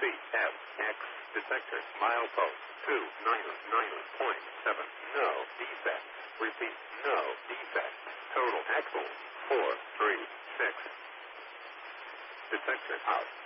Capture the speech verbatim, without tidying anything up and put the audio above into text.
F X detector milepost two nine nine point seven. No defect. Repeat, no defect. Total axle four three six. Detector out.